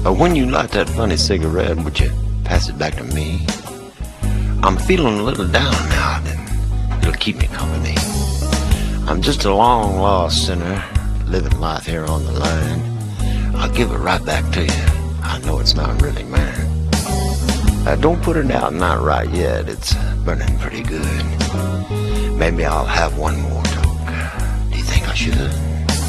When you light that funny cigarette, would you pass it back to me? I'm feeling a little down now, and it'll keep me company. I'm just a long lost sinner, living life here on the line. I'll give it right back to you. I know it's not really mine. Don't put it out, not right yet. It's burning pretty good. Maybe I'll have one more toke. Do you think I should?